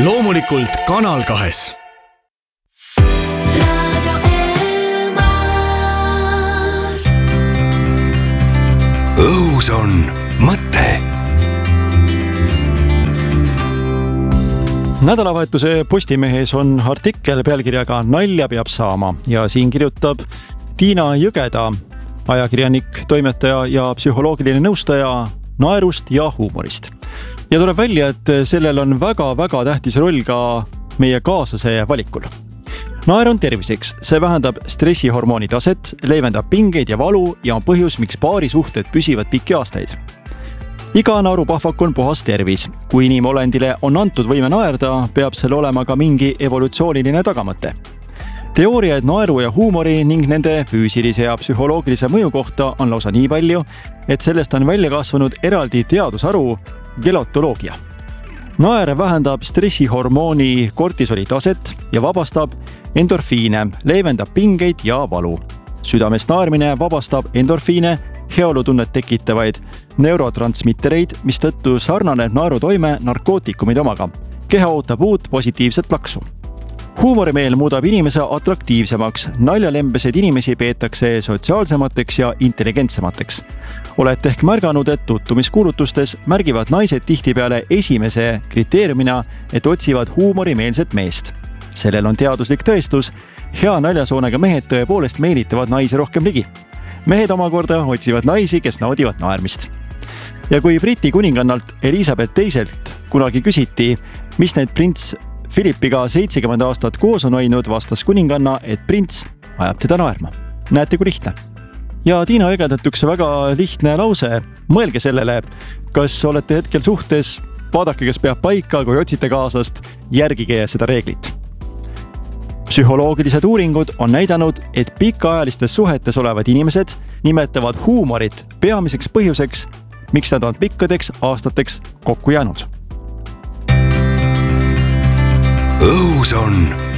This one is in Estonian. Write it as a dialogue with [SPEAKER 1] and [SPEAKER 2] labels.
[SPEAKER 1] loomulikult Kanal 2.
[SPEAKER 2] Õhus on mõte.
[SPEAKER 3] Nädalavahetuse Postimehes on artikkel pealkirjaga Nalja peab saama ja siin kirjutab Tiina Jõgeda, ajakirjanik, toimetaja ja psühholoogiline nõustaja naerust ja huumorist. Ja tuleb välja, et sellel on väga-väga tähtis roll ka meie kaaslase valikul. Naer on terviseks, see vähendab stressihormooni taset, leevendab pingeid ja valu ja on põhjus, miks paari suhted püsivad pikki aastaid. Iga naerupahvak on puhas tervis. Kui inimolendile on antud võime naerda, peab seal olema ka mingi evolutsiooniline tagamõte. Teooriaid naeru ja huumori ning nende füüsilise ja psühholoogilise mõju kohta on lausa nii palju, et sellest on välja kasvanud eraldi teadusharu gelotoloogia. Naer vähendab stressihormooni kortisoli taset ja vabastab endorfiine, leevendab pingeid ja valu. Südamest naermine vabastab endorfiine, heaolutunnet tekitavaid neurotransmittereid, mis tõttu sarnaneb naerutoime narkootikumide omaga. Keha ootab uut positiivset plaksu. Huumorimeel muudab inimese atraktiivsemaks. Naljalembesed inimesi peetakse sotsiaalsemateks ja intelligentsemateks. Olete ehk märganud, et tuttumiskuulutustes märgivad naised tihtipeale esimese kriteeriumina, et otsivad huumorimeelset meest. Sellel on teaduslik tõestus. Hea naljasoonega mehed tõepoolest meelitavad naisi rohkem ligi. Mehed omakorda otsivad naisi, kes naudivad naermist. Ja kui Briti kuningannalt Elizabeth teiselt kunagi küsiti, mis need prints Philippiga 70 aastat koos on hoidnud, vastas kuninganna, et prints ajab teda naerma. Näete, kui lihtne. Ja Tiina Jõgedat üks väga lihtne lause. Mõelge sellele, kas olete hetkel suhtes, vaadake, kes peab paika, kui otsite kaaslast, järgige seda reeglit. Psühholoogilised uuringud on näidanud, et pikaajalistes suhetes olevad inimesed nimetavad huumorit peamiseks põhjuseks, miks nad on pikkadeks aastateks kokku jäänud.
[SPEAKER 2] Õhus on